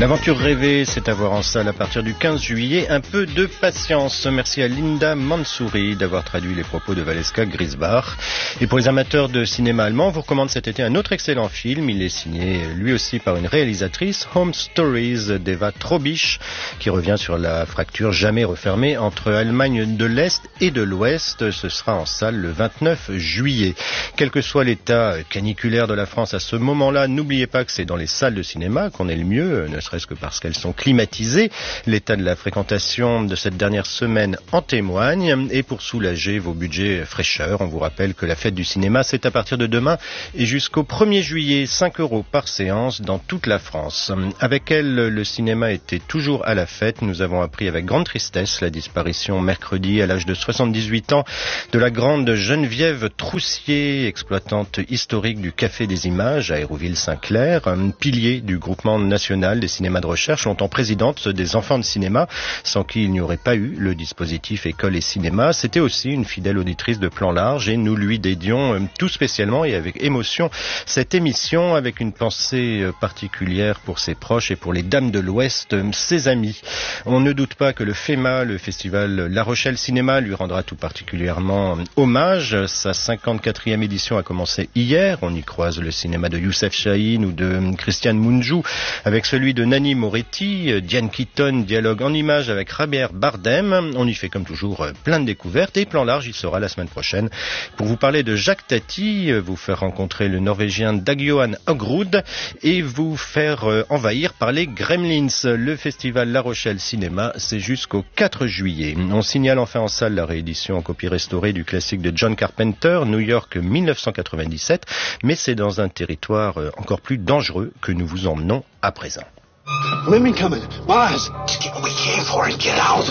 L'aventure rêvée, c'est à voir en salle à partir du 15 juillet. Un peu de patience. Merci à Linda Mansouri d'avoir traduit les propos de Valeska Grisbach. Et pour les amateurs de cinéma allemand, on vous recommande cet été un autre excellent film. Il est signé lui aussi par une réalisatrice, Home Stories d'Eva Trobisch, qui revient sur la fracture jamais refermée entre Allemagne de l'Est et de l'Ouest. Ce sera en salle le 29 juillet. Quel que soit l'état caniculaire de la France à ce moment-là, n'oubliez pas que c'est dans les salles de cinéma qu'on est le mieux, ne serait-ce que parce qu'elles sont climatisées. L'état de la fréquentation de cette dernière semaine en témoigne. Et pour soulager vos budgets fraîcheur, on vous rappelle que la fête du cinéma, c'est à partir de demain et jusqu'au 1er juillet, 5 € par séance dans toute la France. Avec elle, le cinéma était toujours à la fête. Nous avons appris avec grande tristesse la disparition mercredi à l'âge de 78 ans de la grande Geneviève Troussier, exploitante historique du Café des Images à Hérouville-Saint-Clair, pilier du groupement national des cinémas de recherche, longtemps présidente des enfants de cinéma, sans qui il n'y aurait pas eu le dispositif école et cinéma. C'était aussi une fidèle auditrice de Plan Large et nous lui dédions tout spécialement et avec émotion cette émission, avec une pensée particulière pour ses proches et pour les dames de l'Ouest, ses amis. On ne doute pas que le FEMA, le festival La Rochelle Cinéma, lui rendra tout particulièrement hommage. Sa 54e édition a commencé hier. On y croise le cinéma de Youssef Chahine ou de Christiane Mungiu avec celui de Nanni Moretti. Diane Keaton dialogue en images avec Javier Bardem. On y fait comme toujours plein de découvertes. Et Plan Large, il sera la semaine prochaine pour vous parler de Jacques Tati, vous faire rencontrer le Norvégien Dag Johan Hogrud et vous faire envahir par les Gremlins. Le festival La Rochelle Cinéma, c'est jusqu'au 4 juillet. On signale enfin en salle la réédition en copie restaurée du classique de John Carpenter, New York 1997, mais c'est dans un territoire encore plus dangereux que nous vous emmenons à présent. Women coming. Mars. Just get what we came for and get out.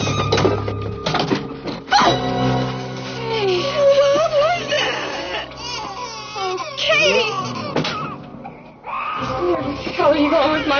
Hey, what was that? Okay. How are you going with my